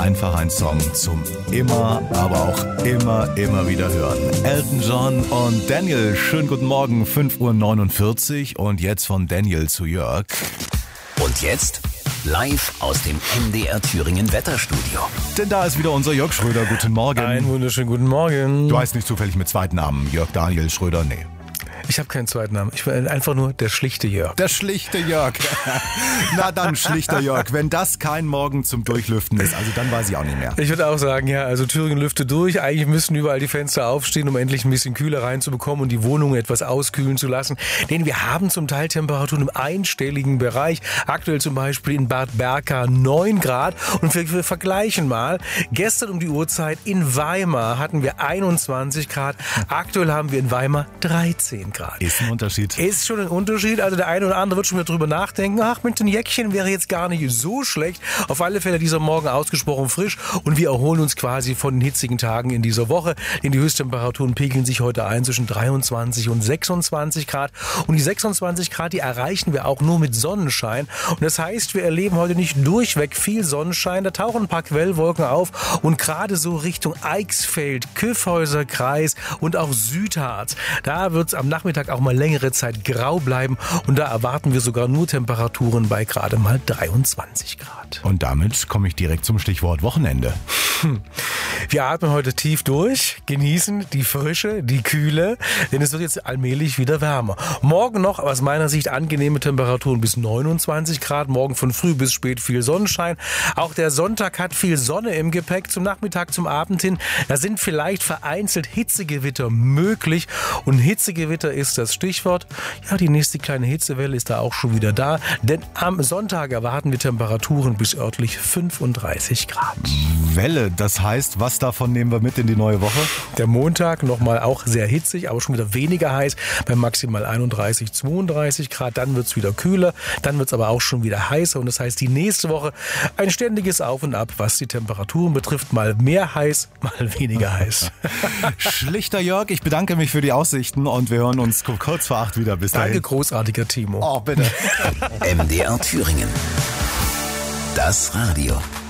einfach ein Song zum immer, aber auch immer wieder hören. Elton John und Daniel, schönen guten Morgen, 5:49 Uhr und jetzt von Daniel zu Jörg. Und jetzt live aus dem MDR Thüringen Wetterstudio. Denn da ist wieder unser Jörg Schröder, guten Morgen. Einen wunderschönen guten Morgen. Du heißt nicht zufällig mit Zweitnamen Jörg Daniel Schröder, nee. Ich habe keinen zweiten Namen. Ich bin einfach nur der schlichte Jörg. Der schlichte Jörg. Na dann, schlichter Jörg. Wenn das kein Morgen zum Durchlüften ist, also dann weiß ich auch nicht mehr. Ich würde auch sagen, ja, also Thüringen lüftet durch. Eigentlich müssen überall die Fenster aufstehen, um endlich ein bisschen Kühler reinzubekommen und die Wohnung etwas auskühlen zu lassen. Denn wir haben zum Teil Temperaturen im einstelligen Bereich. Aktuell zum Beispiel in Bad Berka 9 Grad. Und wir vergleichen mal. Gestern um die Uhrzeit in Weimar hatten wir 21 Grad. Aktuell haben wir in Weimar 13 Grad. Ist ein Unterschied. Ist schon ein Unterschied. Also der eine oder andere wird schon wieder drüber nachdenken. Ach, mit den Jäckchen wäre jetzt gar nicht so schlecht. Auf alle Fälle dieser Morgen ausgesprochen frisch. Und wir erholen uns quasi von den hitzigen Tagen in dieser Woche. Denn die Höchsttemperaturen pegeln sich heute ein zwischen 23 und 26 Grad. Und die 26 Grad, die erreichen wir auch nur mit Sonnenschein. Und das heißt, wir erleben heute nicht durchweg viel Sonnenschein. Da tauchen ein paar Quellwolken auf. Und gerade so Richtung Eichsfeld, Kyffhäuser Kreis und auch Südharz. Da wird es am Nachmittag auch mal längere Zeit grau bleiben und da erwarten wir sogar nur Temperaturen bei gerade mal 23 Grad. Und damit komme ich direkt zum Stichwort Wochenende. Wir atmen heute tief durch, genießen die Frische, die Kühle, denn es wird jetzt allmählich wieder wärmer. Morgen noch aus meiner Sicht angenehme Temperaturen bis 29 Grad, morgen von früh bis spät viel Sonnenschein. Auch der Sonntag hat viel Sonne im Gepäck zum Nachmittag, zum Abend hin. Da sind vielleicht vereinzelt Hitzegewitter möglich und Hitzegewitter ist das Stichwort. Ja, die nächste kleine Hitzewelle ist da auch schon wieder da, denn am Sonntag erwarten wir Temperaturen bis örtlich 35 Grad. Welle, das heißt, was davon nehmen wir mit in die neue Woche? Der Montag nochmal auch sehr hitzig, aber schon wieder weniger heiß, bei maximal 31, 32 Grad. Dann wird es wieder kühler, dann wird es aber auch schon wieder heißer. Und das heißt, die nächste Woche ein ständiges Auf und Ab, was die Temperaturen betrifft. Mal mehr heiß, mal weniger heiß. Schlichter Jörg, ich bedanke mich für die Aussichten und wir hören uns kurz vor 8 wieder. Bis dahin. Danke, großartiger Timo. Oh, bitte. MDR Thüringen. Das Radio.